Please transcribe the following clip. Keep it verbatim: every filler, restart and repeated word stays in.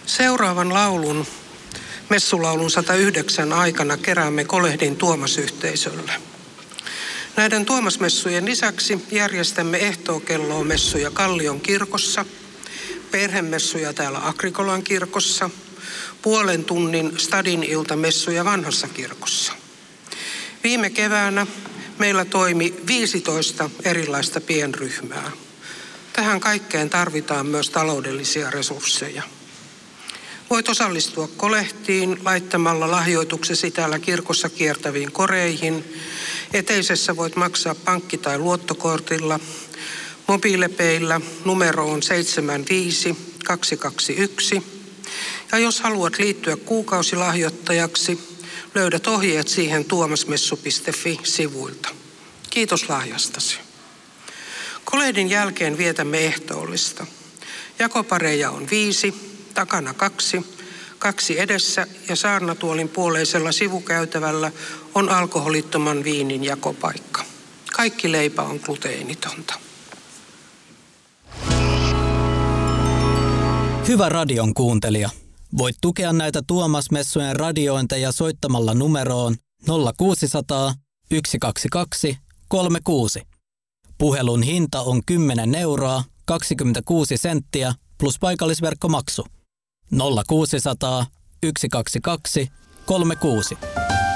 Seuraavan laulun, messulaulun sata yhdeksän aikana keräämme Kolehdin Tuomas-yhteisölle. Näiden Tuomasmessujen lisäksi järjestämme ehtookelloa messuja Kallion kirkossa, perhemessuja täällä Agrikolan kirkossa, puolen tunnin stadin iltamessuja Vanhassa kirkossa. Viime keväänä meillä toimi viisitoista erilaista pienryhmää. Tähän kaikkeen tarvitaan myös taloudellisia resursseja. Voit osallistua kolehtiin laittamalla lahjoituksesi täällä kirkossa kiertäviin koreihin. Eteisessä voit maksaa pankki- tai luottokortilla. Mobiilepeillä numero on seitsemän viisi kaksi kaksi yksi. Ja jos haluat liittyä kuukausilahjoittajaksi, löydät ohjeet siihen tuomasmessu piste fi-sivuilta. Kiitos lahjastasi. Kolehdin jälkeen vietämme ehtoollista. Jakopareja on viisi, takana kaksi, kaksi edessä ja saarnatuolin puoleisella sivukäytävällä on alkoholittoman viinin jakopaikka. Kaikki leipä on gluteenitonta. Hyvä radion kuuntelija. Voit tukea näitä Tuomas-messujen radiointeja soittamalla numeroon nolla kuusisataa yksi kaksi kaksi kolme kuusi. Puhelun hinta on kymmenen euroa kaksikymmentäkuusi senttiä plus paikallisverkkomaksu. nolla kuusisataa yksi kaksi kaksi kolme kuusi.